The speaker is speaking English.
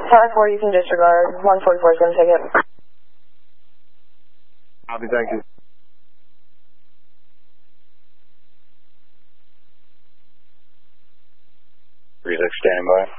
Tower 4, you can disregard. 144 is going to take it. Copy, thank you. Standing by.